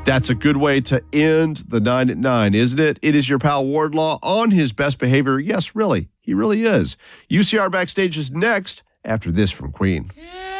That's a good way to end the 9 at 9, isn't it? It is your pal Wardlaw on his best behavior. Yes, really. He really is. UCR Backstage is next after this from Queen. Yeah.